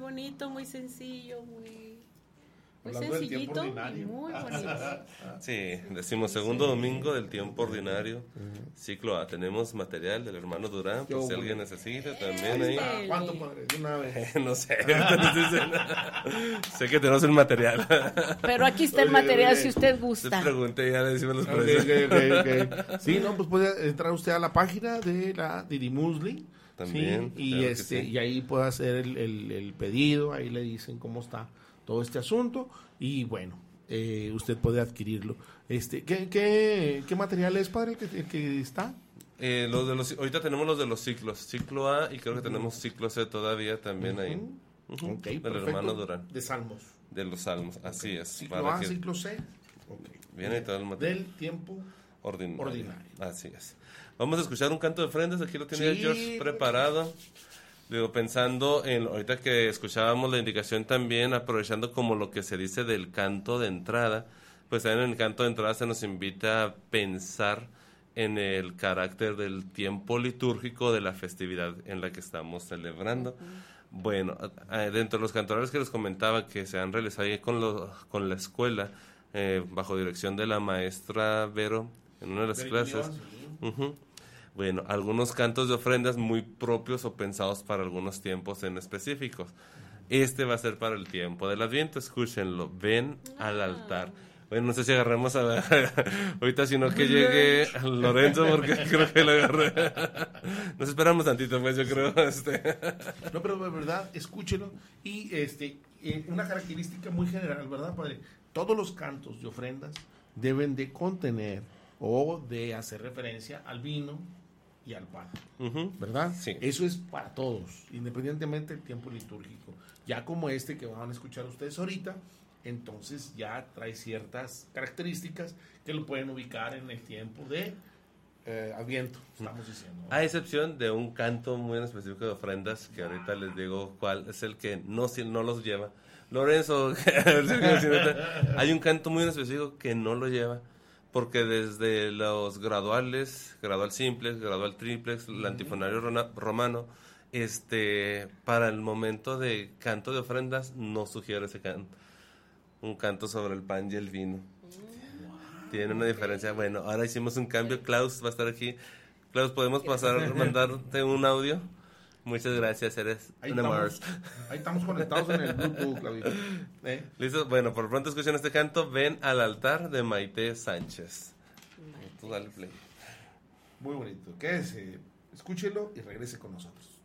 bonito, muy sencillo, muy Hablando del tiempo sencillito, ordinario. muy bonito. Sí, decimos segundo domingo del tiempo ordinario, ciclo A. Tenemos material del hermano Durán, por si alguien necesita también ahí. ¿Cuánto, padre? De una vez. No sé, sé que tenemos el material. Pero aquí está el material si usted Se gusta. pregunté y ya le decimos los Ok, precios. ok. Sí, no, pues puede entrar usted a la página de la Didi Musli. También, Sí, y, claro que sí. y ahí puede hacer el pedido, ahí le dicen cómo está todo este asunto y bueno, usted puede adquirirlo. ¿Qué material es, padre, el que está? Ahorita tenemos los de los ciclos, ciclo A, y creo que tenemos ciclo C todavía también ahí. Ok, del perfecto. hermano Durán. De Salmos. De los salmos, así es. Ciclo A, ciclo C. Okay. Viene ahí todo el material. Del tiempo ordinario. Así es. Vamos a escuchar un canto de ofrendas, aquí lo tenía George preparado. Digo, pensando en, ahorita que escuchábamos la indicación también, aprovechando como lo que se dice del canto de entrada, pues también en el canto de entrada se nos invita a pensar en el carácter del tiempo litúrgico de la festividad en la que estamos celebrando. Bueno, dentro de los cantorales que les comentaba que se han realizado ahí con la escuela, bajo dirección de la maestra Vero, en una de las clases. Bueno, algunos cantos de ofrendas muy propios o pensados para algunos tiempos en específicos. Este va a ser para el tiempo del Adviento, escúchenlo, ven al altar. Bueno, no sé si agarramos ahorita, sino que llegue Lorenzo, porque creo que lo agarré. Nos esperamos tantito, pues, yo creo. No, pero de verdad, escúchelo. Y una característica muy general, ¿verdad, padre? Todos los cantos de ofrendas deben de contener o de hacer referencia al vino y al pan, ¿verdad? Sí. Eso es para todos, independientemente del tiempo litúrgico. Ya como este que van a escuchar ustedes ahorita, entonces ya trae ciertas características que lo pueden ubicar en el tiempo de Adviento, estamos diciendo. A excepción de un canto muy en específico de ofrendas, que ahorita les digo cuál es el que no los lleva. Lorenzo, hay un canto muy en específico que no lo lleva, porque desde los graduales, gradual simplex, gradual triplex, el antifonario romano, para el momento de canto de ofrendas no sugiere ese canto. Un canto sobre el pan y el vino. Tiene una diferencia. Bueno, ahora hicimos un cambio. Klaus va a estar aquí. Klaus, ¿podemos mandarte un audio? Muchas gracias, eres una Mars. Ahí estamos conectados en el Bluetooth, Claudito. ¿Listo? Bueno, por pronto escuchen este canto. Ven al altar de Maite Sánchez. Tú dale play. Muy bonito. Quédese, escúchelo y regrese con nosotros.